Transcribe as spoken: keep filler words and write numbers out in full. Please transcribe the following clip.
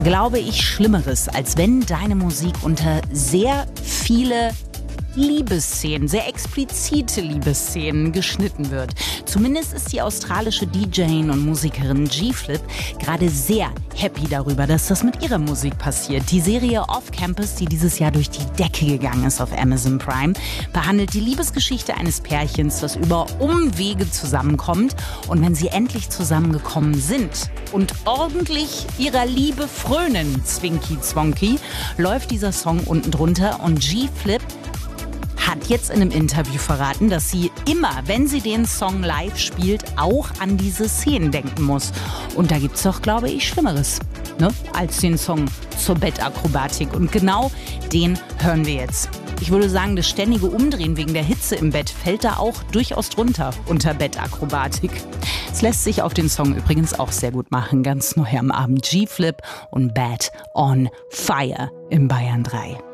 Glaube ich Schlimmeres, als wenn deine Musik unter sehr viele Liebesszenen, sehr explizite Liebesszenen geschnitten wird. Zumindest ist die australische D J und Musikerin G-Flip gerade sehr happy darüber, dass das mit ihrer Musik passiert. Die Serie Off Campus, die dieses Jahr durch die Decke gegangen ist auf Amazon Prime, behandelt die Liebesgeschichte eines Pärchens, das über Umwege zusammenkommt. Und wenn sie endlich zusammengekommen sind und ordentlich ihrer Liebe frönen, Zwinky Zwonky, läuft dieser Song unten drunter und G-Flip hat jetzt in einem Interview verraten, dass sie immer, wenn sie den Song live spielt, auch an diese Szenen denken muss. Und da gibt's doch, glaube ich, Schlimmeres, ne, als den Song zur Bettakrobatik. Und genau den hören wir jetzt. Ich würde sagen, das ständige Umdrehen wegen der Hitze im Bett fällt da auch durchaus drunter unter Bettakrobatik. Es lässt sich auf den Song übrigens auch sehr gut machen. Ganz neu am Abend G-Flip und Bad on Fire im Bayern drei.